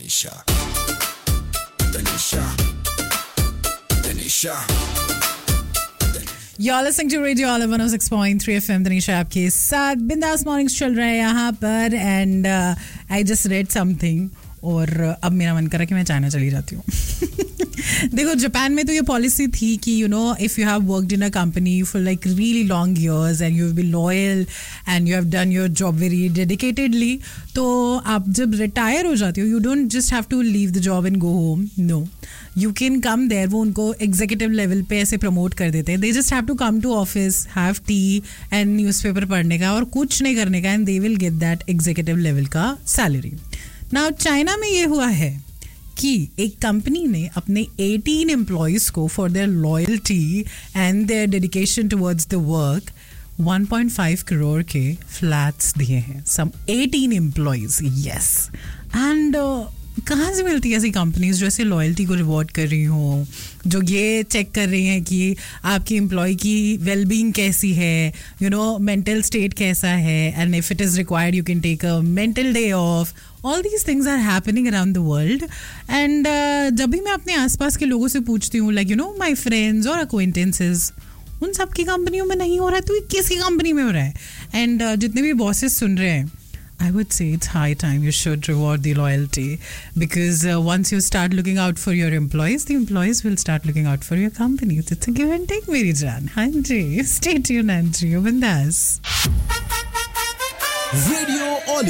Tanisha. You're listening to Radio Olive 106.3 FM. Tanisha आपके साथ बिंदास मॉर्निंग्स चल रहे हैं यहाँ पर and I just read something और अब मेरा मन करा कि मैं चाइना चली जाती हूँ. देखो जापान में तो ये पॉलिसी थी कि you know if you have worked in a company for like really long years and you have been loyal and you have done your job very dedicatedly, तो आप जब रिटायर हो जाते हो you don't just have to leave the job and go home. No, you can come there. वो उनको executive level पे ऐसे प्रमोट कर देते हैं. They just have to come to office, have T and newspaper पढ़ने का और कुछ नहीं करने का and they will get that executive level का सैलरी. नाउ चाइना में ये हुआ है कि एक कंपनी ने अपने 18 एम्प्लॉयज़ को for their loyalty and there dedication towards the work 1.5 crore के फ्लैट्स दिए हैं. सम 18 एम्प्लॉयज़, यस. एंड कहाँ से मिलती है ऐसी कंपनीज जो ऐसे लॉयल्टी को रिवॉर्ड कर रही हो, जो ये चेक कर रही हैं कि आपकी एम्प्लॉय की वेलबींग कैसी है, यू नो मेंटल स्टेट कैसा है, and if it is required you can take a mental day of. All these things are happening around the world. And जब भी मैं अपने आसपास के लोगों से पूछती हूँ like you know my friends और अक्वेंटेंसेस, उन सब की कंपनियों में नहीं हो रहा है तो ये किसी कंपनी में हो रहा है. एंड जितने भी बॉसेस सुन रहे हैं, I would say it's high time you should reward the loyalty because once you start looking out for your employees, the employees will start looking out for your company. It's a give and take, Meri Jaan. Hanji, stay tuned, Anji. Bindas. Radio Olive.